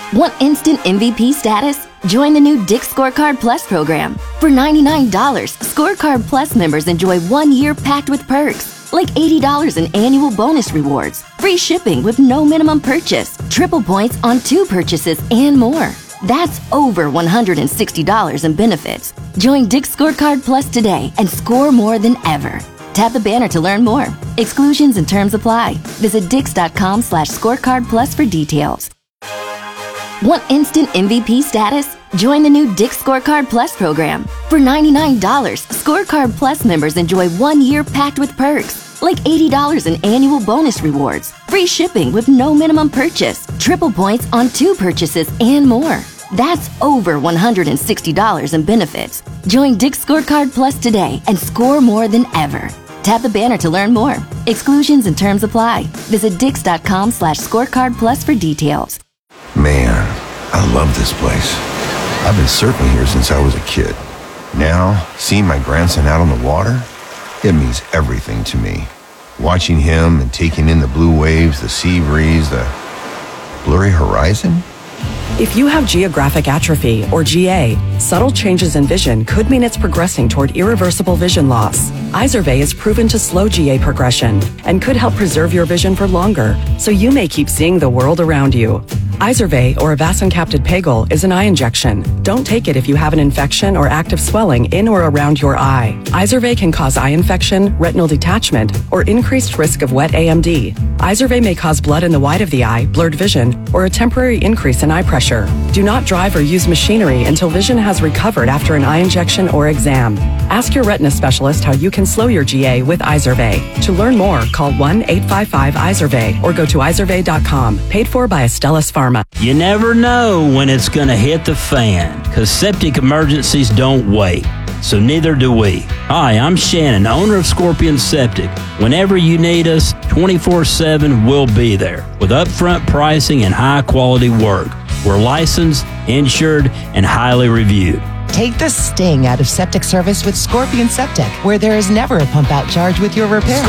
Want instant MVP status? Join the new Dick's Scorecard Plus program. For $99, Scorecard Plus members enjoy 1 year packed with perks, like $80 in annual bonus rewards, free shipping with no minimum purchase, triple points on 2 purchases, and more. That's over $160 in benefits. Join Dick's Scorecard Plus today and score more than ever. Tap the banner to learn more. Exclusions and terms apply. Visit dix.com/scorecard plus for details. Want instant MVP status? Join the new Dick's Scorecard Plus program. For $99, Scorecard Plus members enjoy 1 year packed with perks, like $80 in annual bonus rewards, free shipping with no minimum purchase, triple points on 2 purchases, and more. That's over $160 in benefits. Join Dick's Scorecard Plus today and score more than ever. Tap the banner to learn more. Exclusions and terms apply. Visit dix.com/scorecard plus for details. Man, I love this place. I've been surfing here since I was a kid. Now, seeing my grandson out on the water, it means everything to me. Watching him and taking in the blue waves, the sea breeze, the blurry horizon. If you have geographic atrophy, or GA, subtle changes in vision could mean it's progressing toward irreversible vision loss. Izervay is proven to slow GA progression and could help preserve your vision for longer, so you may keep seeing the world around you. Izervay, or avacincaptad pegol, is an eye injection. Don't take it if you have an infection or active swelling in or around your eye. Izervay can cause eye infection, retinal detachment, or increased risk of wet AMD. Izervay may cause blood in the white of the eye, blurred vision, or a temporary increase in eye pressure. Do not drive or use machinery until vision has recovered after an eye injection or exam. Ask your retina specialist how you can slow your GA with Izervay. To learn more, call 1-855-IZERVAY or go to izervay.com. Paid for by Astellas Pharma. You never know when it's going to hit the fan, because septic emergencies don't wait. So neither do we. Hi, I'm Shannon, owner of Scorpion Septic. Whenever you need us, 24/7, we'll be there with upfront pricing and high-quality work. We're licensed, insured, and highly reviewed. Take the sting out of septic service with Scorpion Septic, where there is never a pump-out charge with your repair.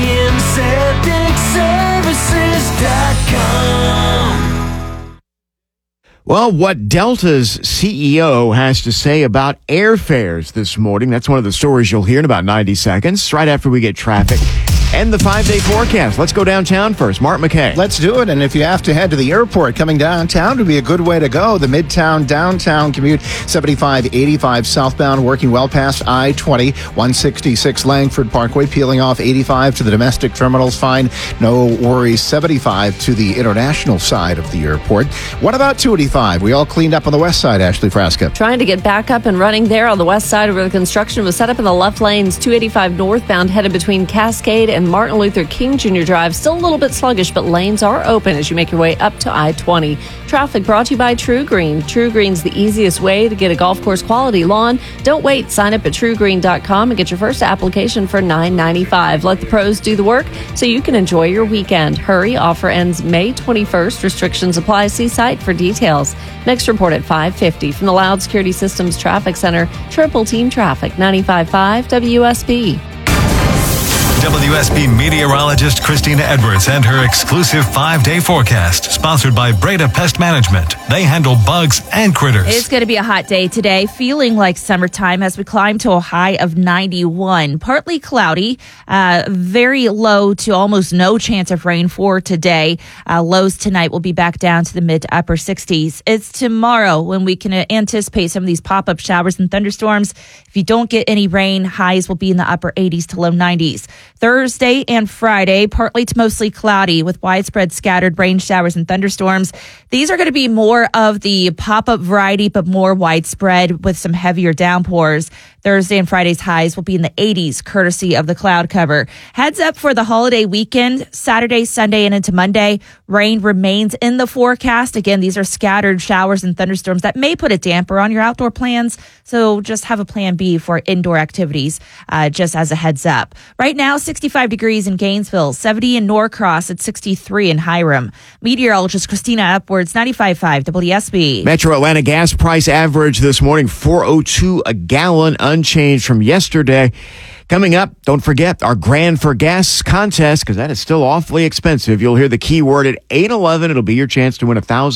ScorpionSepticServices.com. Well, what Delta's CEO has to say about airfares this morning. That's one of the stories you'll hear in about 90 seconds, right after we get traffic and the 5-day forecast. Let's go downtown first. Mark McKay. Let's do it. And if you have to head to the airport, coming downtown would be a good way to go. The Midtown-downtown commute, 75-85 southbound, working well past I-20, 166 Langford Parkway, peeling off 85 to the domestic terminals. Fine. No worries. 75 to the international side of the airport. What about 285? We all cleaned up on the west side, Ashley Frasca. Trying to get back up and running there on the west side where the construction was set up in the left lanes. 285 northbound headed between Cascade and Martin Luther King Jr. Drive. Still a little bit sluggish, but lanes are open as you make your way up to I-20. Traffic brought to you by True Green. True Green's the easiest way to get a golf course quality lawn. Don't wait. Sign up at truegreen.com and get your first application for $9.95. Let the pros do the work so you can enjoy your weekend. Hurry. Offer ends May 21st. Restrictions apply. See site for details. Next report at 5:50 from the Loud Security Systems Traffic Center. Triple Team Traffic, 95.5 WSB. WSB meteorologist Christina Edwards and her exclusive 5-day forecast, sponsored by Breda Pest Management. They handle bugs and critters. It's going to be a hot day today, feeling like summertime as we climb to a high of 91. Partly cloudy, very low to almost no chance of rain for today. Lows tonight will be back down to the mid to upper 60s. It's tomorrow when we can anticipate some of these pop-up showers and thunderstorms. If you don't get any rain, highs will be in the upper 80s to low 90s. Thursday and Friday, partly to mostly cloudy with widespread scattered rain showers and thunderstorms. These are going to be more of the pop-up variety, but more widespread with some heavier downpours. Thursday and Friday's highs will be in the 80s, courtesy of the cloud cover. Heads up for the holiday weekend, Saturday, Sunday, and into Monday. Rain remains in the forecast. Again, these are scattered showers and thunderstorms that may put a damper on your outdoor plans. So just have a plan B for indoor activities, just as a heads up. Right now, 65 degrees in Gainesville, 70 in Norcross, at 63 in Hiram. Meteorologist Christina Upwards, 95.5 WSB. Metro Atlanta gas price average this morning, $4.02 a gallon, unchanged from yesterday. Coming up, don't forget our Grand for Gas contest, because that is still awfully expensive. You'll hear the keyword at 8:11. It'll be your chance to win $1,000.